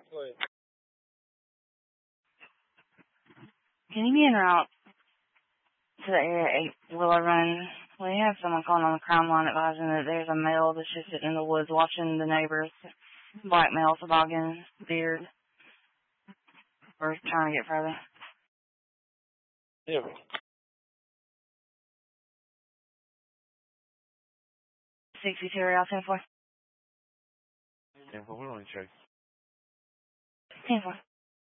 Go ahead. Can you be en route to the area 8 Willow Run? We have someone calling on the crime line advising that there's a male that's just sitting in the woods watching the neighbors. Black male, toboggan, beard. We're trying to get further. Yeah. 62 Real 10-4. 10-4, we're on the track. 10-4.